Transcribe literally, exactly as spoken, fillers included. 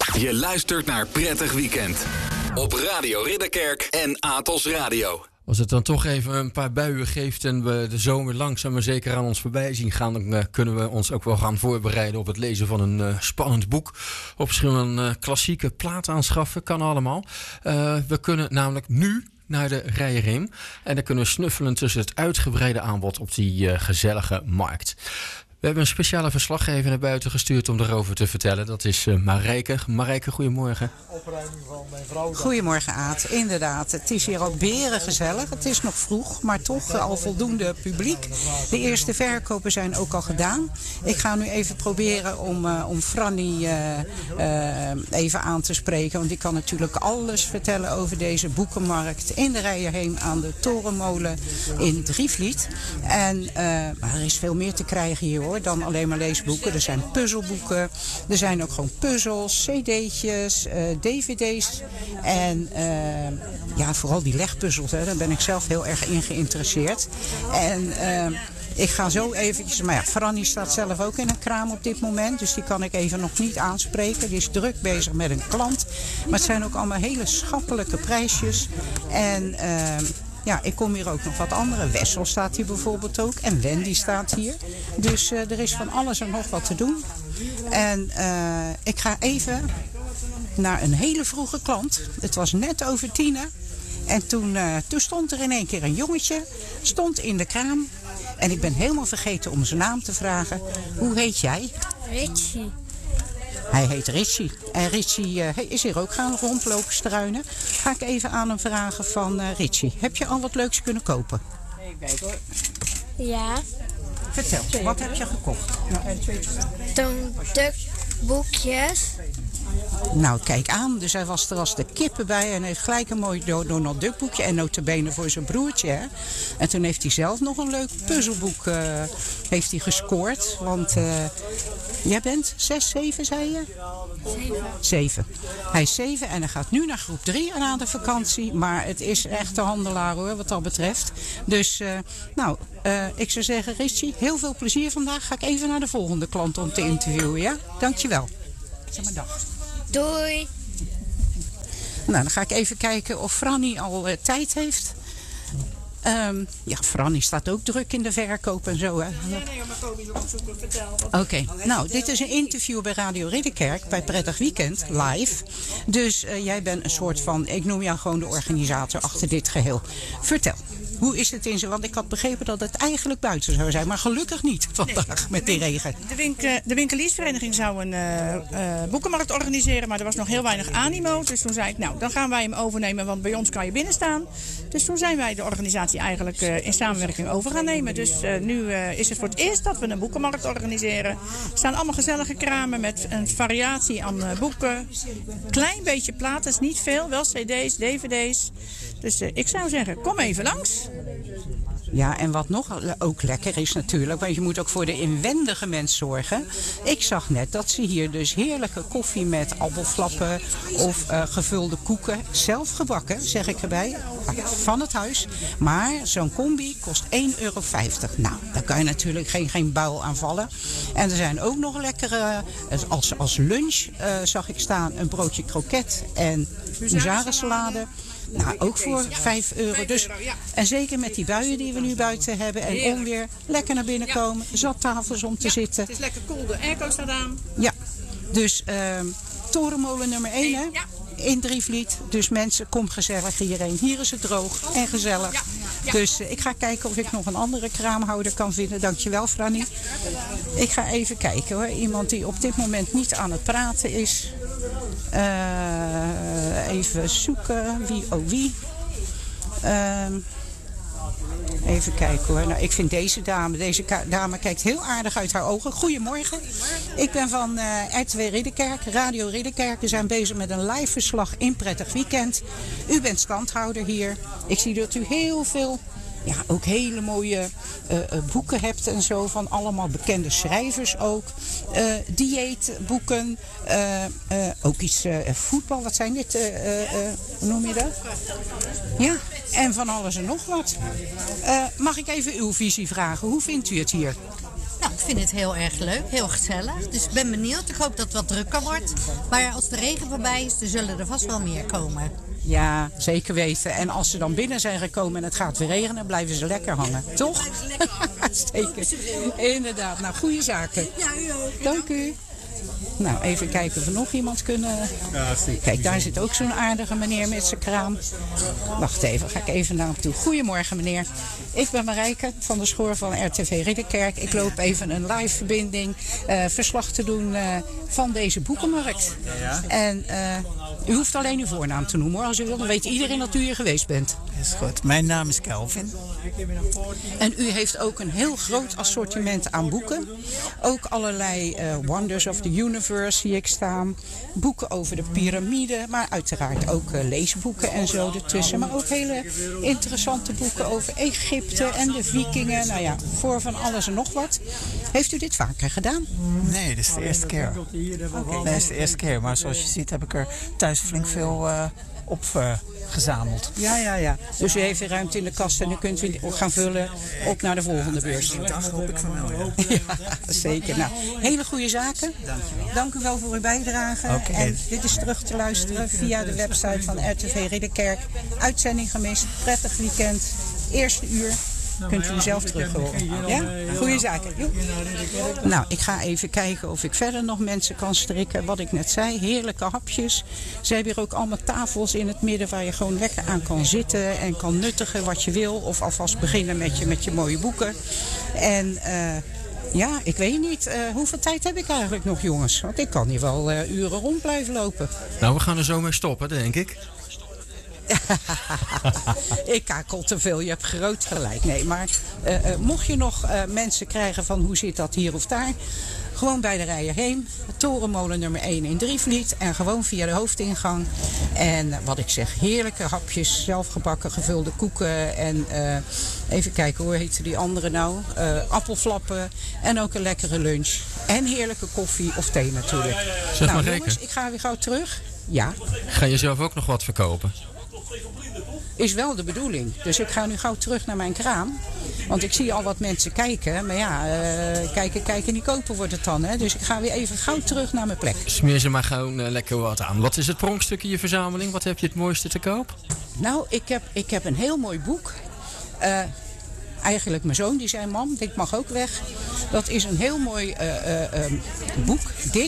Je luistert naar Prettig Weekend. Op Radio Ridderkerk en Atos Radio. Als het dan toch even een paar buien geeft en we de zomer langzaam maar zeker aan ons voorbij zien gaan, dan uh, kunnen we ons ook wel gaan voorbereiden op het lezen van een uh, spannend boek. Of misschien een uh, klassieke plaat aanschaffen, kan allemaal. Uh, we kunnen namelijk nu naar de Rijerim en dan kunnen we snuffelen tussen het uitgebreide aanbod op die uh, gezellige markt. We hebben een speciale verslaggever naar buiten gestuurd om erover te vertellen. Dat is uh, Marijke. Marijke, goedemorgen. Opruiming van mijn vrouw. Goedemorgen, Aad. Inderdaad, het is hier al berengezellig. Het is nog vroeg, maar toch uh, al voldoende publiek. De eerste verkopen zijn ook al gedaan. Ik ga nu even proberen om, uh, om Franny uh, uh, even aan te spreken. Want die kan natuurlijk alles vertellen over deze boekenmarkt in de Rijerheem aan de Torenmolen in Drievliet. En, uh, maar er is veel meer te krijgen hier, hoor, dan alleen maar leesboeken. Er zijn puzzelboeken, er zijn ook gewoon puzzels, cd'tjes, uh, dvd's en uh, ja, vooral die legpuzzels, hè, daar ben ik zelf heel erg in geïnteresseerd. En uh, ik ga zo eventjes, maar ja, Franny staat zelf ook in een kraam op dit moment, dus die kan ik even nog niet aanspreken. Die is druk bezig met een klant, maar het zijn ook allemaal hele schappelijke prijsjes. En uh, ja, ik kom hier ook nog wat andere. Wessel staat hier bijvoorbeeld ook. En Wendy staat hier. Dus uh, er is van alles en nog wat te doen. En uh, ik ga even naar een hele vroege klant. Het was net over tienen. En toen, uh, toen stond er in één keer een jongetje. Stond in de kraam. En ik ben helemaal vergeten om zijn naam te vragen. Hoe heet jij? Richie. Hij heet Richie. En Richie uh, is hier ook gaan rondlopen struinen. Ga ik even aan hem vragen van uh, Richie. Heb je al wat leuks kunnen kopen? Ja. Vertel, wat heb je gekocht? Donald Duck boekjes. Nou, kijk aan. Dus hij was er als de kippen bij en heeft gelijk een mooi Donald Duck boekje. En notabene voor zijn broertje, hè. En toen heeft hij zelf nog een leuk puzzelboek uh, heeft hij gescoord. Want uh, jij bent zes, zeven, zei je? Zeven. Zeven. Hij is zeven en hij gaat nu naar groep drie en aan de vakantie. Maar het is echt de handelaar, hoor, wat dat betreft. Dus, uh, nou, uh, ik zou zeggen, Richie, heel veel plezier vandaag. Ga ik even naar de volgende klant om te interviewen, ja? Dankjewel. Zeg maar dag. Doei. Nou, dan ga ik even kijken of Franny al uh, tijd heeft. Um, ja, Franny staat ook druk in de verkoop en zo, hè? Nee, nee, maar kom hier opzoeken, vertel. Oké, okay. Nou, dit is een interview bij Radio Ridderkerk, bij Prettig Weekend, live. Dus uh, jij bent een soort van, ik noem jou gewoon de organisator achter dit geheel. Vertel. Hoe is het in zo? Want ik had begrepen dat het eigenlijk buiten zou zijn. Maar gelukkig niet vandaag nee, met die regen. De, winkel, de winkeliersvereniging zou een uh, uh, boekenmarkt organiseren. Maar er was nog heel weinig animo. Dus toen zei ik, nou, dan gaan wij hem overnemen. Want bij ons kan je binnen staan. Dus toen zijn wij de organisatie eigenlijk uh, in samenwerking over gaan nemen. Dus uh, nu uh, is het voor het eerst dat we een boekenmarkt organiseren. Er staan allemaal gezellige kramen met een variatie aan uh, boeken. Klein beetje platen, is niet veel. Wel cd's, dvd's. Dus uh, ik zou zeggen, kom even langs. Ja, en wat nog ook lekker is natuurlijk, want je moet ook voor de inwendige mens zorgen. Ik zag net dat ze hier dus heerlijke koffie met appelflappen of uh, gevulde koeken, zelf gebakken, zeg ik erbij, van het huis. Maar zo'n combi kost één euro vijftig. Nou, daar kan je natuurlijk geen, geen buil aan vallen. En er zijn ook nog lekkere, als, als lunch uh, zag ik staan, een broodje kroket en huzarensalade. Nou, ook voor vijf euro. Dus, en zeker met die buien die we nu buiten hebben en onweer, lekker naar binnen komen. Zat tafels om te ja, zitten. Het is lekker koel, de airco staat aan. Ja, dus uh, Torenmolen nummer één, hè? Ja. In Drievliet. Dus mensen, kom gezellig hierheen. Hier is het droog en gezellig. Ja. Ja. Dus uh, ik ga kijken of ik nog een andere kraamhouder kan vinden. Dankjewel, Franny. Ik ga even kijken, hoor. Iemand die op dit moment niet aan het praten is. Uh, even zoeken. Wie, oh wie. Uh, even kijken, hoor. Nou, ik vind deze dame, deze dame kijkt heel aardig uit haar ogen. Goedemorgen. Ik ben van uh, R twee Ridderkerk, Radio Ridderkerk. We zijn bezig met een live verslag in Prettig Weekend. U bent standhouder hier. Ik zie dat u heel veel, ja, ook hele mooie uh, uh, boeken hebt en zo. Van allemaal bekende schrijvers ook. Uh, dieetboeken. Uh, uh, ook iets uh, voetbal. Wat zijn dit? Uh, uh, uh, hoe noem je dat? Ja, en van alles en nog wat. Uh, mag ik even uw visie vragen? Hoe vindt u het hier? Nou, ik vind het heel erg leuk, heel gezellig. Dus ik ben benieuwd. Ik hoop dat het wat drukker wordt. Maar als de regen voorbij is, dan zullen er vast wel meer komen. Ja, zeker weten. En als ze dan binnen zijn gekomen en het gaat weer regenen, blijven ze lekker hangen. Toch? Zeker. Inderdaad. Nou, goede zaken. Ja, u ook. Dank u. Nou, even kijken of we nog iemand kunnen... Kijk, daar zit ook zo'n aardige meneer met zijn kraam. Wacht even, ga ik even naar hem toe. Goedemorgen, meneer. Ik ben Marijke van de Schoor van R T V Ridderkerk. Ik loop even een live verbinding, uh, verslag te doen uh, van deze boekenmarkt. En uh, u hoeft alleen uw voornaam te noemen, hoor. Als u wil, dan weet iedereen dat u hier geweest bent. Is goed. Mijn naam is Kelvin. En u heeft ook een heel groot assortiment aan boeken. Ook allerlei uh, Wonders of the Universe zie ik staan. Boeken over de piramide, maar uiteraard ook uh, leesboeken en zo ertussen. Maar ook hele interessante boeken over Egypte en de vikingen. Nou ja, voor van alles en nog wat. Heeft u dit vaker gedaan? Nee, dit is de eerste keer. Okay. Nee, dit is de eerste keer. Maar zoals je ziet heb ik er thuis flink veel uh, op uh, gezameld. Ja, ja, ja. Dus u heeft weer ruimte in de kast en u kunt u gaan vullen op naar de volgende beurs. Dat hoop ik van wel, ja. Ja, zeker. Nou, hele goede zaken. Dankjewel. Dank u wel voor uw bijdrage. Okay. En dit is terug te luisteren via de website van R T V Ridderkerk. Uitzending gemist. Prettig weekend. Eerste uur. Kunt u zelf terug horen. Ja? Goeie zaken. Joep. Nou, ik ga even kijken of ik verder nog mensen kan strikken. Wat ik net zei, heerlijke hapjes. Ze hebben hier ook allemaal tafels in het midden waar je gewoon lekker aan kan zitten en kan nuttigen wat je wil. Of alvast beginnen met je, met je mooie boeken. En uh, ja, ik weet niet. Uh, hoeveel tijd heb ik eigenlijk nog, jongens? Want ik kan hier wel uh, uren rond blijven lopen. Nou, we gaan er zo mee stoppen, denk ik. Ik kakel te veel, je hebt groot gelijk. Nee, maar uh, uh, mocht je nog uh, mensen krijgen van hoe zit dat hier of daar... gewoon bij de rijen heen. Torenmolen nummer één in Drievliet. En gewoon via de hoofdingang. En uh, wat ik zeg, heerlijke hapjes. Zelfgebakken gevulde koeken. En uh, even kijken, hoe heette die andere nou? Uh, appelflappen. En ook een lekkere lunch. En heerlijke koffie of thee natuurlijk. Zeg nou maar jongens, ik ga weer gauw terug. Ja. Ga je zelf ook nog wat verkopen? Is wel de bedoeling. Dus ik ga nu gauw terug naar mijn kraam. Want ik zie al wat mensen kijken. Maar ja, uh, kijken, kijken, niet kopen wordt het dan. Hè? Dus ik ga weer even gauw terug naar mijn plek. Smeer ze maar gewoon uh, lekker wat aan. Wat is het pronkstuk in je verzameling? Wat heb je het mooiste te koop? Nou, ik heb, ik heb een heel mooi boek. Uh, Eigenlijk mijn zoon, die zei, mam, dit mag ook weg. Dat is een heel mooi uh, uh, um, boek, dik.